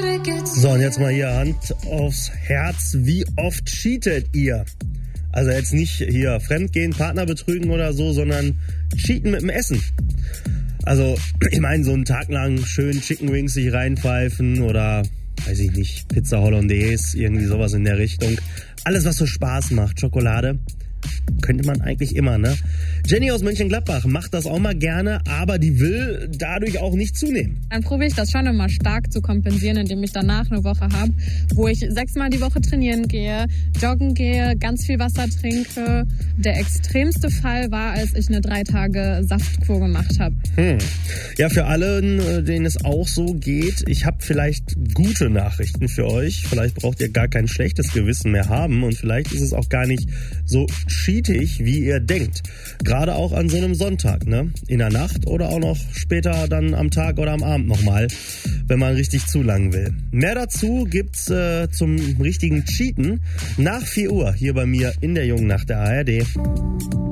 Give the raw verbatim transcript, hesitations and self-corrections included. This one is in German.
So, und jetzt mal hier Hand aufs Herz. Wie oft cheatet ihr? Also jetzt nicht hier fremdgehen, Partner betrügen oder so, sondern cheaten mit dem Essen. Also, ich meine, so einen Tag lang schön Chicken Wings sich reinpfeifen oder, weiß ich nicht, Pizza Hollandaise, irgendwie sowas in der Richtung. Alles, was so Spaß macht, Schokolade. Könnte man eigentlich immer, ne? Jenny aus Mönchengladbach macht das auch mal gerne, aber die will dadurch auch nicht zunehmen. Dann probiere ich das schon immer stark zu kompensieren, indem ich danach eine Woche habe, wo ich sechsmal die Woche trainieren gehe, joggen gehe, ganz viel Wasser trinke. Der extremste Fall war, als ich eine drei Tage Saftkur gemacht habe. Hm. Ja, für alle, denen es auch so geht, ich habe vielleicht gute Nachrichten für euch. Vielleicht braucht ihr gar kein schlechtes Gewissen mehr haben und vielleicht ist es auch gar nicht so cheatig, wie ihr denkt. Gerade auch an so einem Sonntag, ne? In der Nacht oder auch noch später dann am Tag oder am Abend nochmal, wenn man richtig zulangen will. Mehr dazu gibt's äh, zum richtigen Cheaten nach vier Uhr hier bei mir in der Jungen Nacht der A R D.